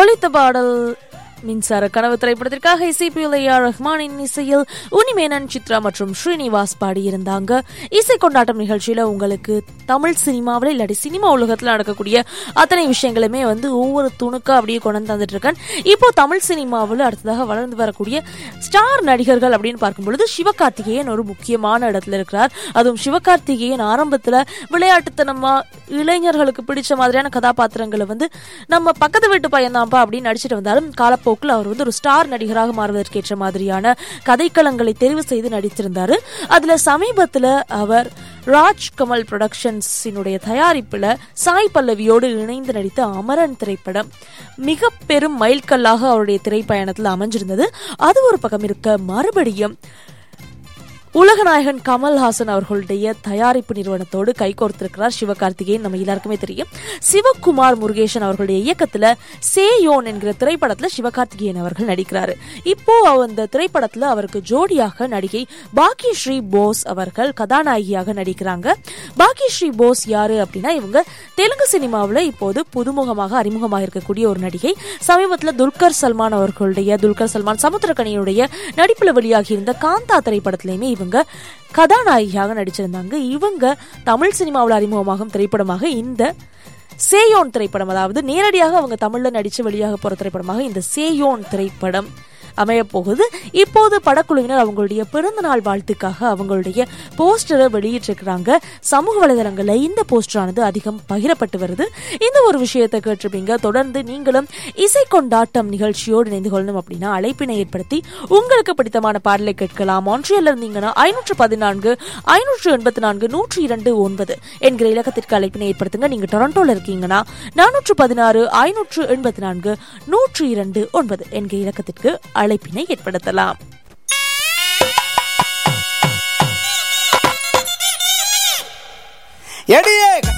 ஒலித்த பாடல் மின்சார கனவு திரைப்படத்திற்காக இசைப்பியல் A.R. ரஹ்மானின் இசையில் உனிமேனன், சித்ரா மற்றும் ஸ்ரீனிவாஸ் பாடியிருந்தாங்க. இசை கொண்டாட்டம் நிகழ்ச்சியில உங்களுக்கு தமிழ் சினிமாவில் இல்லாட்டி சினிமா உலகத்தில் நடக்கக்கூடிய அத்தனை விஷயங்களுமே ஒவ்வொரு துணுக்கா அப்படியே கொண்டு தந்துட்டு இருக்கேன். இப்போ தமிழ் சினிமாவில் அடுத்ததாக வளர்ந்து வரக்கூடிய ஸ்டார் நடிகர்கள் அப்படின்னு பார்க்கும் பொழுது சிவகார்த்திகேயன் ஒரு முக்கியமான இடத்துல இருக்கிறார். அதுவும் சிவகார்த்திகேயன் ஆரம்பத்துல விளையாட்டுத்தனமா இளைஞர்களுக்கு பிடிச்ச மாதிரியான கதாபாத்திரங்களை நம்ம பக்கத்து வீட்டு பையன்தான்ப்பா அப்படின்னு நடிச்சிட்டு வந்தாலும் காலப்போ அவர் ஒரு ஸ்டார் நடிகராக மாறுவதற்கேற்ற மாதிரியான கதைக்களங்களை தெரிவு செய்து நடித்திருந்தாரு. அதுல சமீபத்துல அவர் ராஜ்கமல் புரொடக்ஷன்ஸினுடைய தயாரிப்புல சாய் பல்லவியோடு இணைந்து நடித்த அமரன் திரைப்படம் மிக பெரும் மைல்கல்லாக அவருடைய திரைப்பயணத்தில் அமைஞ்சிருந்தது. அது ஒரு பக்கம் இருக்க, மறுபடியும் உலகநாயகன் கமல்ஹாசன் அவர்களுடைய தயாரிப்பு நிறுவனத்தோடு கைகோர்த்திருக்கிறார் சிவகார்த்திகேயன். நம்ம எல்லாருக்குமே தெரியும். சிவகுமார் முருகேசன் அவர்களுடைய இயக்கத்துல சேயோன் என்கிற திரைப்படத்துல சிவகார்த்திகேயன் அவர்கள் நடிக்கிறாரு. இப்போ அந்த திரைப்படத்துல அவருக்கு ஜோடியாக நடிகை பாக்கியஸ்ரீ போஸ் அவர்கள் கதாநாயகியாக நடிக்கிறாங்க. பாக்கியஸ்ரீ போஸ் யாரு அப்படின்னா, இவங்க தெலுங்கு சினிமாவில் இப்போது புதுமுகமாக அறிமுகமாக இருக்கக்கூடிய ஒரு நடிகை. சமீபத்தில் துல்கர் சல்மான் சமுத்திரக்கனியுடைய நடிப்புல வெளியாகி இருந்த காந்தா திரைப்படத்திலையுமே இவங்க கதாநாயகியாக நடிச்சிருந்தாங்க. இவங்க தமிழ் சினிமாவில் அறிமுகமாகும் திரைப்படமாக இந்த சேயோன் திரைப்படம், அதாவது நேரடியாக அவங்க தமிழ்ல நடிச்சு வெளியாக போற திரைப்படமாக இந்த சேயோன் திரைப்படம் அமைய போகுது. இப்போது படக்குழுவினர் அவங்களுடைய பிறந்தநாள் வாழ்த்துக்காக அவங்களுடைய போஸ்டரை வெளியிட்டிருக்கிறாங்க. சமூக வலைதளங்கள்ல இந்த போஸ்டரானது அதிகம் பகிரப்பட்டு வருது. இந்த ஒரு விஷயத்தை கேட்டிருப்பீங்க. தொடர்ந்து நீங்களும் இசை கொண்டாட்டம் நிகழ்ச்சியோடு இணைந்து கொள்ளணும் அப்படின்னா அழைப்பினை ஏற்படுத்தி உங்களுக்கு பிடித்தமான பாடலை கேட்கலாம். ஒன்றியல்ல இருந்தீங்கன்னா 514 584 102 என்கிற இலக்கத்திற்கு அழைப்பினை ஏற்படுத்துங்க. நீங்க டொரண்டோல இருக்கீங்கன்னா 416 584 102 என்கிற இலக்கத்திற்கு அழைப்பினை ஏற்படுத்தலாம். எடியே